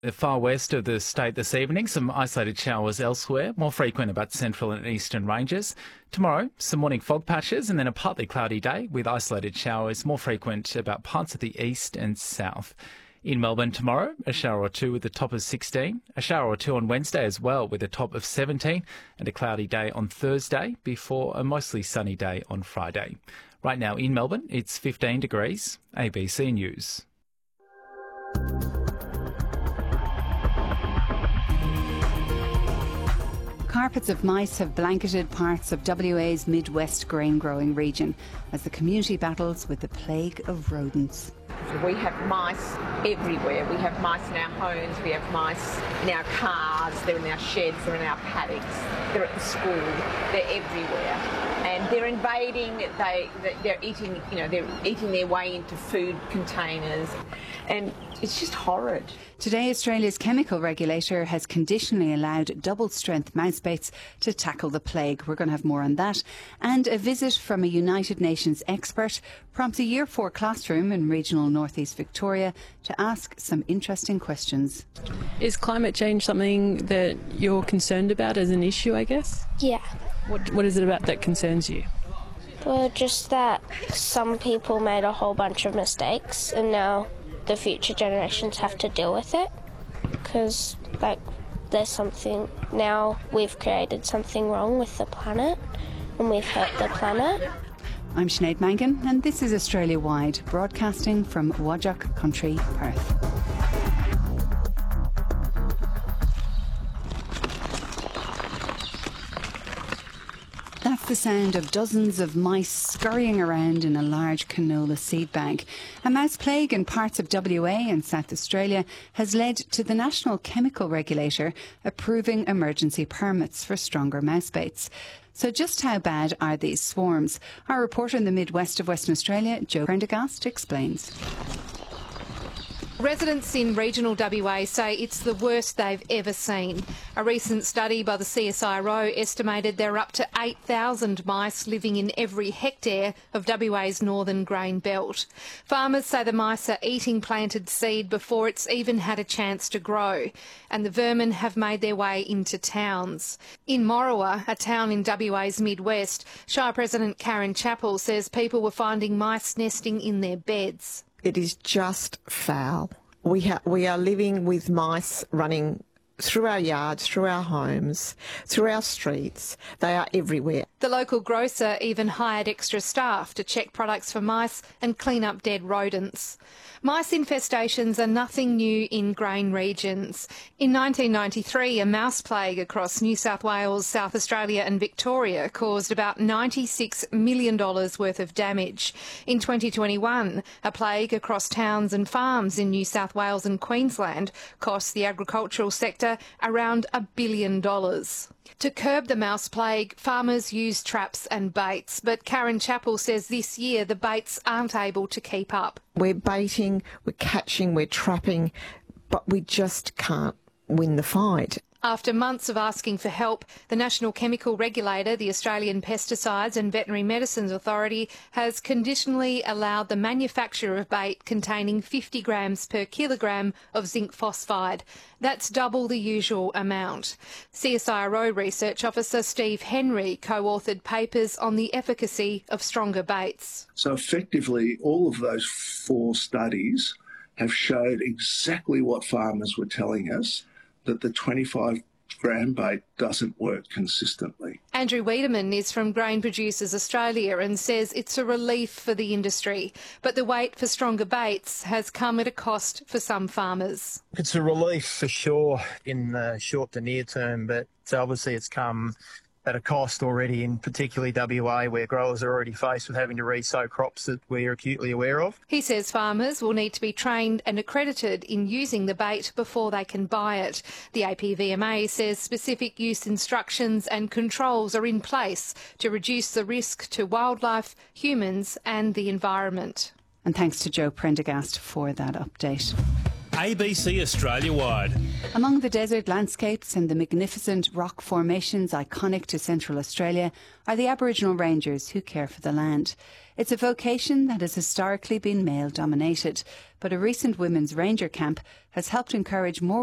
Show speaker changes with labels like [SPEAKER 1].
[SPEAKER 1] The far west of the state this evening, some isolated showers elsewhere, more frequent about central and eastern ranges. Tomorrow, some morning fog patches and then a partly cloudy day with isolated showers, more frequent about parts of the east and south. In Melbourne tomorrow, a shower or two with a top of 16, a shower or two on Wednesday as well with a top of 17 and a cloudy day on Thursday before a mostly sunny day on Friday. Right now in Melbourne, it's 15 degrees. ABC News.
[SPEAKER 2] Carpets of mice have blanketed parts of WA's Midwest grain-growing region as the community battles with the plague of rodents.
[SPEAKER 3] We have mice everywhere. We have mice in our homes, we have mice in our cars, they're in our sheds, they're in our paddocks, they're at the school, they're everywhere. And they're invading, they're eating, they're eating their way into food containers, and it's just horrid.
[SPEAKER 2] Today, Australia's chemical regulator has conditionally allowed double-strength mouse baits to tackle the plague. We're going to have more on that. And a visit from a United Nations expert prompts a Year 4 classroom in regional northeast Victoria to ask some interesting questions.
[SPEAKER 4] Is climate change something that you're concerned about as an issue, I guess?
[SPEAKER 5] Yeah.
[SPEAKER 4] What is it about that concerns you?
[SPEAKER 5] Well, just that some people made a whole bunch of mistakes and now the future generations have to deal with it because, there's something, now we've created something wrong with the planet and we've hurt the planet.
[SPEAKER 2] I'm Sinead Mangan and this is Australia Wide, broadcasting from Whadjuk Country, Perth. That's the sound of dozens of mice scurrying around in a large canola seed bag. A mouse plague in parts of WA and South Australia has led to the National Chemical Regulator approving emergency permits for stronger mouse baits. So just how bad are these swarms? Our reporter in the Midwest of Western Australia, Joe Prendergast, explains.
[SPEAKER 6] Residents in regional WA say it's the worst they've ever seen. A recent study by the CSIRO estimated there are up to 8,000 mice living in every hectare of WA's northern grain belt. Farmers say the mice are eating planted seed before it's even had a chance to grow, and the vermin have made their way into towns. In Morawa, a town in WA's Midwest, Shire President Karen Chappell says people were finding mice nesting in their beds.
[SPEAKER 7] It is just foul. We are living with mice running through our yards, through our homes, through our streets. They are everywhere.
[SPEAKER 6] The local grocer even hired extra staff to check products for mice and clean up dead rodents. Mice infestations are nothing new in grain regions. In 1993, a mouse plague across New South Wales, South Australia and Victoria caused about $96 million worth of damage. In 2021, a plague across towns and farms in New South Wales and Queensland cost the agricultural sector around $1 billion. To curb the mouse plague, farmers use traps and baits, but Karen Chappell says this year the baits aren't able to keep up.
[SPEAKER 7] We're baiting, we're catching, we're trapping, but we just can't win the fight.
[SPEAKER 6] After months of asking for help, the National Chemical Regulator, the Australian Pesticides and Veterinary Medicines Authority, has conditionally allowed the manufacture of bait containing 50 grams per kilogram of zinc phosphide. That's double the usual amount. CSIRO Research Officer Steve Henry co-authored papers on the efficacy of stronger baits.
[SPEAKER 8] So effectively, all of those 4 studies have showed exactly what farmers were telling us, that the 25-gram bait doesn't work consistently.
[SPEAKER 6] Andrew Wiedemann is from Grain Producers Australia and says it's a relief for the industry. But the wait for stronger baits has come at a cost for some farmers.
[SPEAKER 9] It's a relief for sure in the short to near term, but obviously it's come at a cost already, in particularly WA, where growers are already faced with having to re-sow crops that we're acutely aware of.
[SPEAKER 6] He says farmers will need to be trained and accredited in using the bait before they can buy it. The APVMA says specific use instructions and controls are in place to reduce the risk to wildlife, humans and the environment.
[SPEAKER 2] And thanks to Joe Prendergast for that update.
[SPEAKER 10] ABC Australia Wide.
[SPEAKER 2] Among the desert landscapes and the magnificent rock formations iconic to Central Australia are the Aboriginal Rangers who care for the land. It's a vocation that has historically been male-dominated, but a recent women's ranger camp has helped encourage more